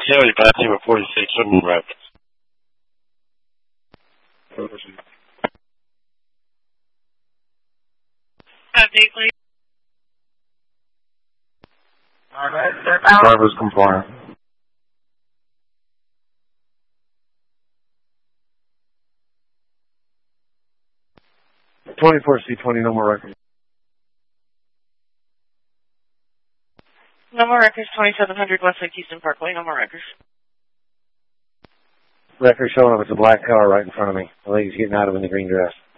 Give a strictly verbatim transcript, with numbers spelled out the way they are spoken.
County, passing with forty-six Woodman Rapids. Update, please. Alright, driver's compliant. twenty-four C twenty, no more records. No more records, twenty-seven hundred Westlake Houston Parkway, no more records. Record showing up, it's a black car right in front of me. The lady's getting out of in the green dress.